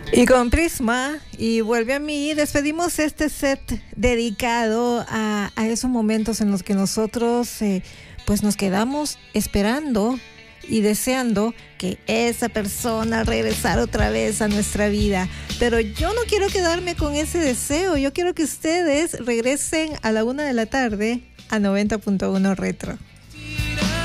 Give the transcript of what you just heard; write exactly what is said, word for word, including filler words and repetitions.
Y con Prisma y Vuelve a mí, despedimos este set dedicado a, a esos momentos en los que nosotros eh, pues nos quedamos esperando y deseando que esa persona regresara otra vez a nuestra vida. Pero yo no quiero quedarme con ese deseo, yo quiero que ustedes regresen a la una de la tarde a noventa punto uno Retro.